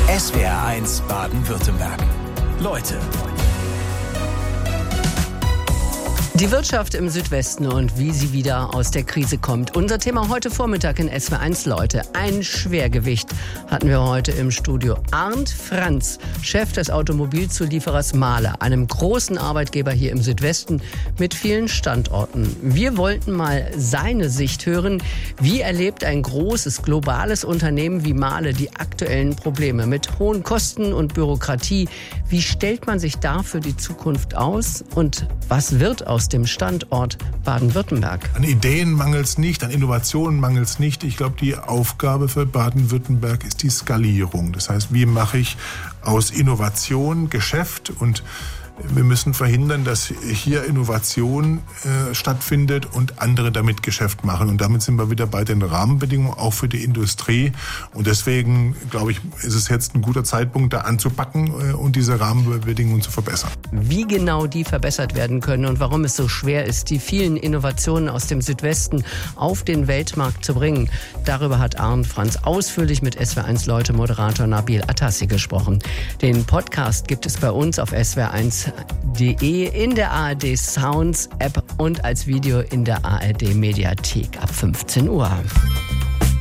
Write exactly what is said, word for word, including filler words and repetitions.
S W R eins Baden-Württemberg. Leute. Die Wirtschaft im Südwesten und wie sie wieder aus der Krise kommt. Unser Thema heute Vormittag in S W R eins Leute. Ein Schwergewicht hatten wir heute im Studio. Arndt Franz, Chef des Automobilzulieferers Mahle, einem großen Arbeitgeber hier im Südwesten mit vielen Standorten. Wir wollten mal seine Sicht hören. Wie erlebt ein großes, globales Unternehmen wie Mahle die aktuellen Probleme mit hohen Kosten und Bürokratie? Wie stellt man sich da für die Zukunft aus? Und was wird aus dem Standort Baden-Württemberg? An Ideen mangelt es nicht, an Innovationen mangelt es nicht. Ich glaube, die Aufgabe für Baden-Württemberg ist die Skalierung. Das heißt, wie mache ich aus Innovation Geschäft? Und wir müssen verhindern, dass hier Innovation äh, stattfindet und andere damit Geschäft machen. Und damit sind wir wieder bei den Rahmenbedingungen, auch für die Industrie. Und deswegen, glaube ich, ist es jetzt ein guter Zeitpunkt, da anzupacken äh, und diese Rahmenbedingungen zu verbessern. Wie genau die verbessert werden können und warum es so schwer ist, die vielen Innovationen aus dem Südwesten auf den Weltmarkt zu bringen, darüber hat Arndt Franz ausführlich mit S W R eins Leute Moderator Nabil Atassi gesprochen. Den Podcast gibt es bei uns auf S W R eins punkt de, in der A R D Sounds App und als Video in der A R D Mediathek ab fünfzehn Uhr.